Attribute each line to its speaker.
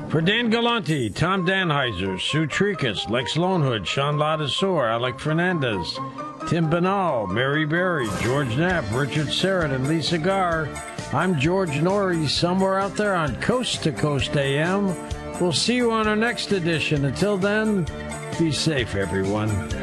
Speaker 1: For Dan Galante, Tom Danheiser, Sue Tricus, Lex Lonehood, Sean Ladasor, Alec Fernandez, Tim Banal, Mary Berry, George Knapp, Richard Serrett, and Lisa Garr, I'm George Norrie, somewhere out there on Coast to Coast AM. We'll see you on our next edition. Until then, be safe, everyone.